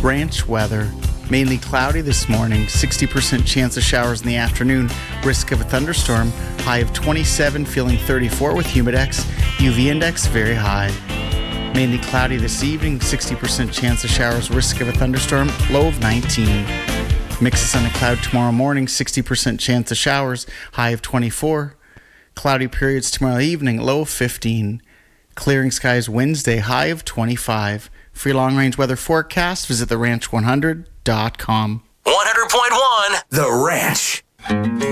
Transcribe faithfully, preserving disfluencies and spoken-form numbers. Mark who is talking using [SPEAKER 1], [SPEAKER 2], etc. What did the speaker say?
[SPEAKER 1] ranch weather. Mainly cloudy this morning, sixty percent chance of showers in the afternoon, risk of a thunderstorm, high of twenty-seven, feeling thirty-four with Humidex, U V index very high. Mainly cloudy this evening, sixty percent chance of showers, risk of a thunderstorm, low of nineteen. Mix of sun and cloud tomorrow morning, sixty percent chance of showers, high of twenty-four. Cloudy periods tomorrow evening, low of fifteen. Clearing skies Wednesday, high of twenty-five. For your long-range weather forecast, visit the ranch one hundred dot com.
[SPEAKER 2] one hundred point one The Ranch.